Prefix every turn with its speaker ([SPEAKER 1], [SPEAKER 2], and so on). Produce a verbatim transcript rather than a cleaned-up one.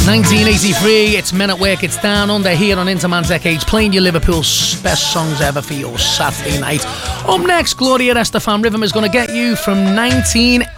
[SPEAKER 1] nineteen eighty-three, it's Men at Work, it's Down Under here on Interman Decades, playing you Liverpool's best songs ever for your Saturday night. Up next, Gloria Estefan Rhythm is going to get you from nineteen